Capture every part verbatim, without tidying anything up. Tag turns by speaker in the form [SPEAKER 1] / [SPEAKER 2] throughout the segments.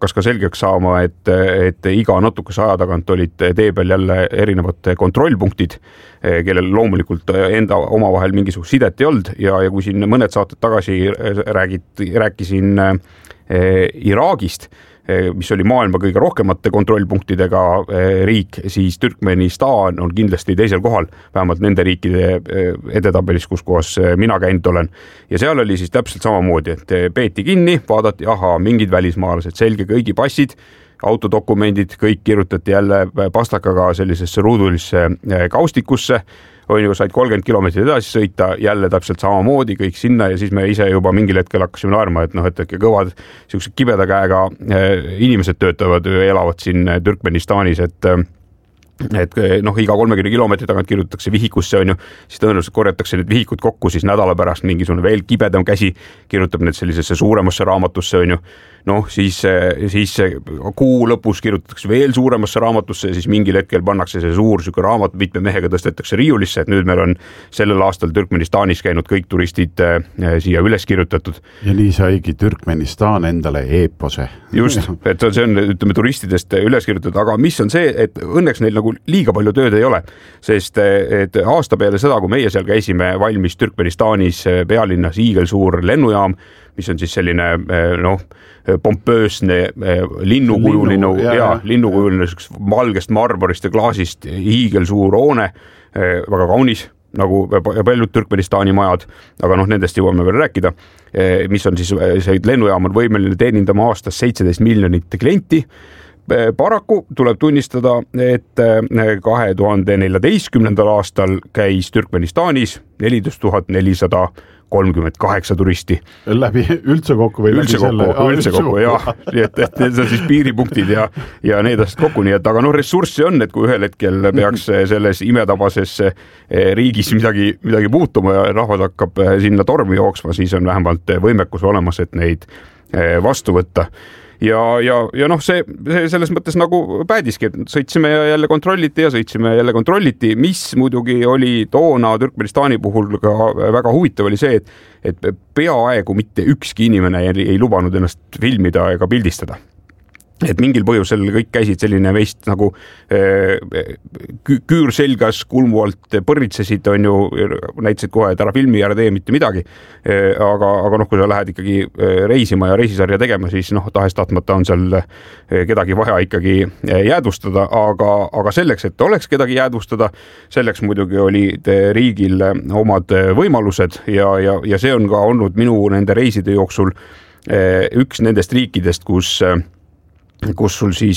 [SPEAKER 1] hakkas ka selgeks saama, et, et iga natukese aja tagant olid tee peal jälle erinevad kontrollpunktid, kellel loomulikult enda omavahel mingisugust sidet ei olnud ja, ja kui siin mõned saated tagasi räägid, rääkisin Iraagist, mis oli maailma kõige rohkemate kontrollpunktidega riik, siis Türkmenistan on kindlasti teisel kohal, vähemalt nende riikide edetabelis, kus kohas mina käinud olen. Ja seal oli siis täpselt samamoodi, et peeti kinni, vaadati, aha, mingid välismaalased, selge, kõigi passid, autodokumendid, kõik kirjutati jälle pastakaga sellisesse ruudulisse kaustikusse, on ju, said kolmkümmend kilomeetrit edasi sõita, jälle täpselt samamoodi kõik sinna ja siis me ise juba mingil hetkel hakkasime naerma, et noh, et kõvad sellised kibeda käega inimesed töötavad, elavad siin Türkmenistanis, et et noh, iga kolmekümne kilomeetri tagant kirjutatakse vihikusse, on ju, siis tõenäoliselt korjatakse need vihikud kokku, siis nädala pärast mingisugune veel kibedam käsi kirjutab need sellisesse suuremasse raamatusse, on ju, noh, siis, siis kuu lõpus kirjutatakse veel suuremasse raamatusse ja siis mingil hetkel pannakse see suur süke raamat, mitme mehega tõstetakse riiulisse, et nüüd meil on sellel aastal Türkmenistanis käinud kõik turistid siia üles kirjutatud.
[SPEAKER 2] Ja nii saigi Türkmenistan endale eepose.
[SPEAKER 1] Just, et see on, ütleme, turistidest üles kirjutatud, aga mis on see, et õnneks neil nagu liiga palju tööd ei ole, sest et aasta peale seda, kui meie seal käisime, valmis Türkmenistanis pealinnas hiigelsuur lennujaam, mis on siis selline noh, pompöösne linnukujuline Linnu, ja, ja, linnukujuline valgest marmorist ja klaasist hiigelsuur hoone, väga kaunis, nagu paljud Türkmenistani majad, aga noh, nendest jõuame veel rääkida, mis on siis, see lennujaam on võimeline teenindama aastas seitseteist miljonit klienti. Paraku tuleb tunnistada, et kahe tuhande neljateistkümnendal aastal käis Türkmenistanis neliteist tuhat nelisada kolmkümmend kaheksa turisti.
[SPEAKER 2] Läbi üldse kokku või
[SPEAKER 1] üldse
[SPEAKER 2] läbi selle?
[SPEAKER 1] Kokku, üldse kokku, jah. Et, et need on siis piiripunktid ja, ja need asjad kokku, nii et aga noh, ressurssi on, et kui ühel hetkel peaks selles imetabases riigis midagi, midagi puutuma ja rahvad hakkab sinna tormi jooksma, siis on vähemalt võimekus olemas, et neid vastu võtta. Ja, ja, ja noh, see, see selles mõttes nagu päädiski, et sõitsime ja jälle kontrolliti ja sõitsime ja jälle kontrolliti, mis muidugi oli toona Türkmenistani puhul ka väga huvitav oli see, et, et peaaegu mitte ükski inimene ei, ei lubanud ennast filmida ega pildistada. Et mingil põhjusel kõik käisid selline veist nagu küür selgas, kulmuvalt põrritsesid, on ju, näitasid kohe, et ära filmi, ära tee mitte midagi. Aga, aga noh, kui sa lähed ikkagi reisima ja reisisarja tegema, siis noh, tahes tahtmata on seal kedagi vaja ikkagi jäädvustada, aga, aga selleks, et oleks kedagi jäädvustada, selleks muidugi oli riigil omad võimalused ja, ja, ja see on ka olnud minu nende reiside jooksul üks nendest riikidest, kus kus sul siis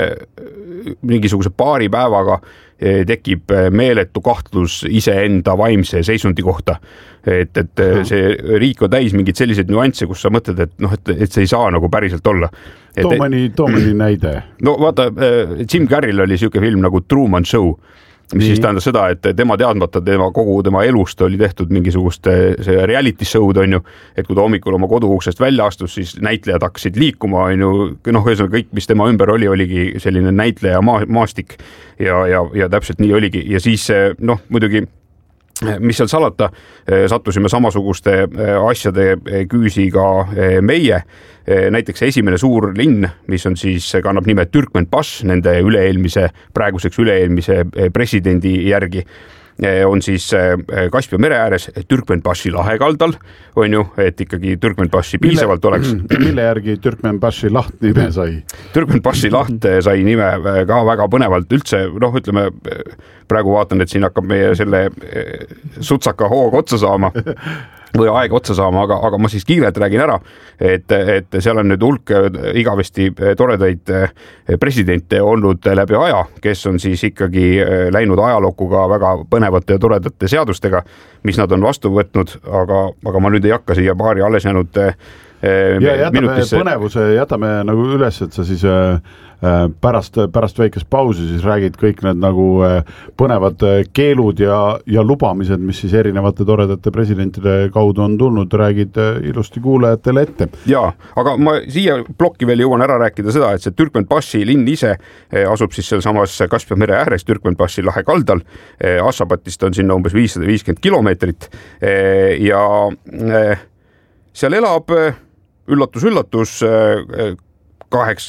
[SPEAKER 1] mingisuguse paari päevaga tekib meeletu kahtlus iseenda vaimse seisundi kohta. Et, et see riik on täis mingid sellised nüansse, kus sa mõtled, et, noh, et, et see ei saa nagu päriselt olla.
[SPEAKER 2] Too mõni, too mõni näide.
[SPEAKER 1] No vaata, Jim Carrey'l oli siuke film nagu Truman Show, mis Nii. siis tähendab seda, et tema teadmata tema kogu tema elust oli tehtud mingisugust see reality show'd, on ju, et kui ta hommikul oma koduuksest välja astus, siis näitlejad hakkasid liikuma, on ju, noh, kõik, mis tema ümber oli, oligi selline näitleja maastik ja, ja, ja täpselt nii oligi ja siis noh, muidugi mis seal salata, sattusime samasuguste asjade küüsi ka meie. Näiteks esimene suur linn, mis on siis, kannab nime Türkmenbaši, nende üleelmise, praeguseks üleelmise presidendi järgi, on siis Kaspia mere ääres Türkmenbaši lahekaldal, on ju, et ikkagi Türkmenbaši piisavalt oleks.
[SPEAKER 2] Mille järgi Türkmenbaši laht nime sai?
[SPEAKER 1] Türkmenbaši laht sai nime ka väga põnevalt üldse, noh, ütleme, praegu vaatan, et siin hakkab meie selle sutsaka hoog otsa saama või aeg otsa saama, aga, aga ma siis kiirelt räägin ära, et, et seal on nüüd hulk igavesti toredaid presidente olnud läbi aja, kes on siis ikkagi läinud ajalookuga väga põnevate ja toredate seadustega, mis nad on vastu võtnud, aga, aga ma nüüd ei hakka siia paari alles jäänud
[SPEAKER 2] ja jätame minutisse. Põnevuse, jätame nagu üles, et sa siis pärast, pärast väikest pausi siis räägid kõik need nagu põnevad keelud ja, ja lubamised, mis siis erinevate toredate presidentide kaudu on tulnud, räägid ilusti kuulajatele ette.
[SPEAKER 1] Jaa, aga ma siia plokki veel jõuan ära rääkida seda, et see Türkmenbaši linn ise asub siis seal samas Kaspia mere ääres Türkmenbaši lahe kaldal. Assabatist on sinna umbes viissada viiskümmend kilomeetrit ja seal elab üllatus, üllatus kaheksa